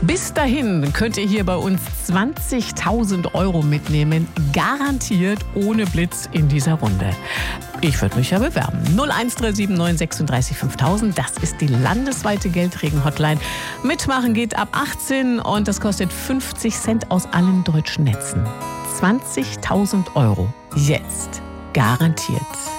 Bis dahin könnt ihr hier bei uns 20.000 € mitnehmen, garantiert ohne Blitz in dieser Runde. Ich würde mich ja bewerben. 01379 36 5000, das ist die landesweite Geldregen-Hotline. Mitmachen geht ab 18 und das kostet 50 Cent aus allen deutschen Netzen. 20.000 €, jetzt garantiert.